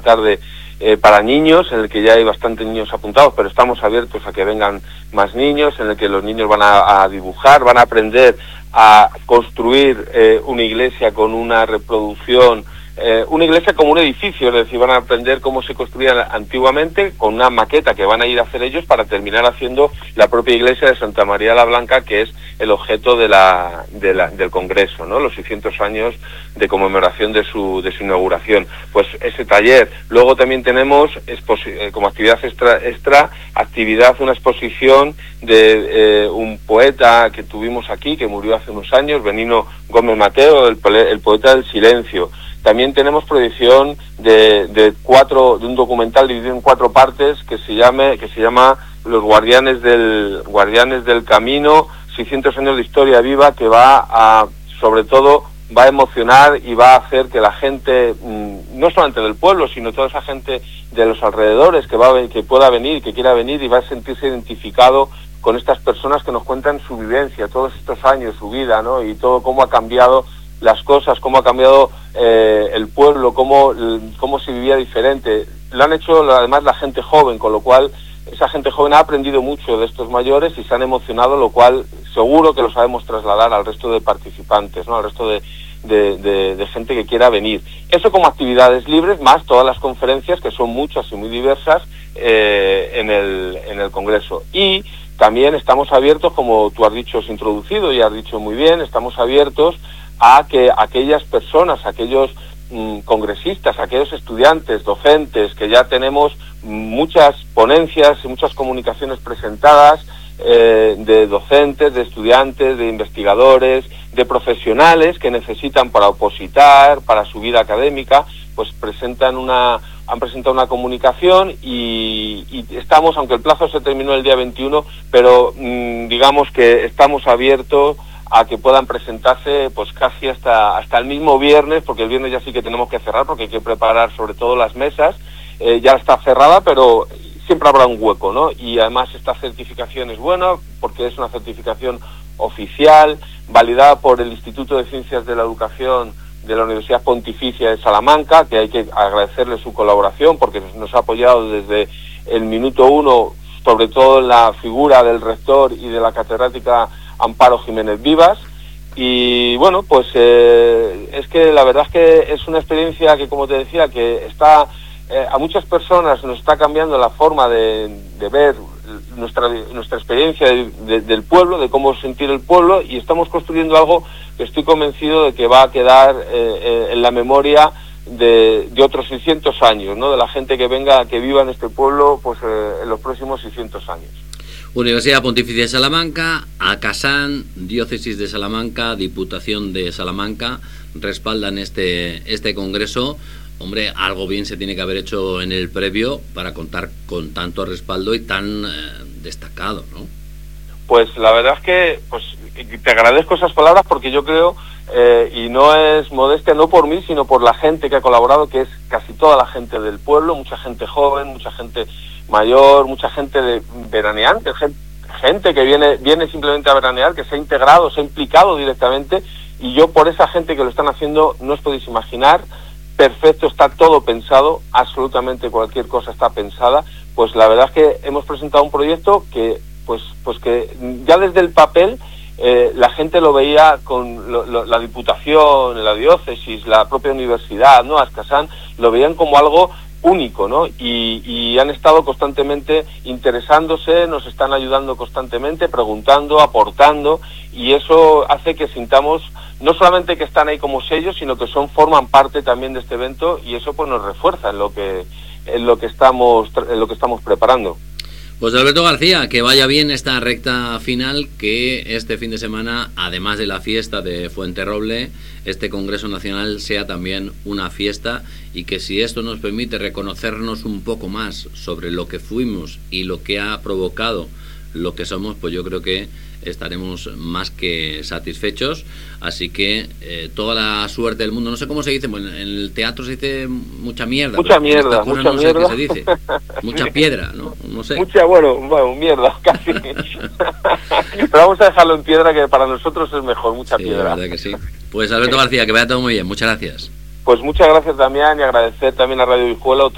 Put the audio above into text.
tarde para niños, en el que ya hay bastantes niños apuntados, pero estamos abiertos a que vengan más niños, en el que los niños van a dibujar, van a aprender a construir una iglesia con una reproducción, una iglesia como un edificio, es decir, van a aprender cómo se construía antiguamente con una maqueta que van a ir a hacer ellos para terminar haciendo la propia iglesia de Santa María la Blanca, que es el objeto del Congreso, ¿no? Los 600 años de conmemoración de su inauguración. Pues ese taller. Luego también tenemos como actividad extra actividad, una exposición de un poeta que tuvimos aquí, que murió hace unos años, Benigno Gómez Mateo, el poeta del silencio. También tenemos proyección de un documental dividido en 4 partes que se llama Los Guardianes del Camino, 600 años de historia viva, que sobre todo va a emocionar y va a hacer que la gente, no solamente del pueblo, sino toda esa gente de los alrededores que pueda venir, que quiera venir, y va a sentirse identificado con estas personas que nos cuentan su vivencia, todos estos años, su vida, ¿no? Y todo cómo ha cambiado las cosas, cómo ha cambiado el pueblo, cómo se vivía diferente. Lo han hecho además la gente joven, con lo cual esa gente joven ha aprendido mucho de estos mayores y se han emocionado, lo cual seguro que lo sabemos trasladar al resto de participantes, ¿no? Al resto de gente que quiera venir. Eso como actividades libres, más todas las conferencias, que son muchas y muy diversas, en el Congreso. Y también estamos abiertos, como tú has dicho, has introducido y has dicho muy bien, estamos abiertos a que aquellas personas, aquellos congresistas, aquellos estudiantes, docentes, que ya tenemos muchas ponencias y muchas comunicaciones presentadas, de docentes, de estudiantes, de investigadores, de profesionales que necesitan para opositar, para su vida académica, pues han presentado una comunicación y estamos, aunque el plazo se terminó el día 21, pero digamos que estamos abiertos a que puedan presentarse pues casi hasta el mismo viernes, porque el viernes ya sí que tenemos que cerrar, porque hay que preparar sobre todo las mesas. Ya está cerrada, pero siempre habrá un hueco, ¿no? Y además esta certificación es buena porque es una certificación oficial, validada por el Instituto de Ciencias de la Educación de la Universidad Pontificia de Salamanca, que hay que agradecerle su colaboración porque nos ha apoyado desde el minuto 1, sobre todo en la figura del rector y de la catedrática Amparo Jiménez Vivas. Y bueno, pues es que la verdad es que es una experiencia que, como te decía, que está a muchas personas nos está cambiando la forma de ver nuestra experiencia del pueblo, de cómo sentir el pueblo, y estamos construyendo algo que estoy convencido de que va a quedar en la memoria de otros 600 años, ¿no? De la gente que viva en este pueblo, pues en los próximos 600 años. Universidad Pontificia de Salamanca, ACASAN, Diócesis de Salamanca, Diputación de Salamanca respaldan este congreso. Hombre, algo bien se tiene que haber hecho en el previo para contar con tanto respaldo y tan destacado, ¿no? Pues la verdad es que te agradezco esas palabras, porque yo creo, y no es modestia, no por mí, sino por la gente que ha colaborado, que es casi toda la gente del pueblo, mucha gente joven, mucha gente mayor, mucha gente de veraneante, gente que viene simplemente a veranear, que se ha integrado, se ha implicado directamente, y yo por esa gente que lo están haciendo no os podéis imaginar. Perfecto, está todo pensado, absolutamente cualquier cosa está pensada. Pues la verdad es que hemos presentado un proyecto que pues que ya desde el papel la gente lo veía con la Diputación, la Diócesis, la propia universidad, ¿no? ACASAN, lo veían como algo único, ¿no? Y han estado constantemente interesándose, nos están ayudando constantemente, preguntando, aportando, y eso hace que sintamos no solamente que están ahí como sellos, sino que forman parte también de este evento, y eso pues nos refuerza en lo que estamos preparando. Pues Alberto García, que vaya bien esta recta final, que este fin de semana, además de la fiesta de Fuenterroble, este Congreso Nacional sea también una fiesta, y que si esto nos permite reconocernos un poco más sobre lo que fuimos y lo que ha provocado lo que somos, pues yo creo que estaremos más que satisfechos. Así que toda la suerte del mundo. No sé cómo se dice, bueno, en el teatro se dice mucha mierda. Mucha mierda. No sé qué se dice. Mucha piedra, ¿no? No sé. Bueno, mierda, casi. Pero vamos a dejarlo en piedra, que para nosotros es mejor, mucha piedra. La verdad que sí. Pues Alberto García, que vaya todo muy bien. Muchas gracias. Pues muchas gracias, Damián, y agradecer también a Radio Guijuelo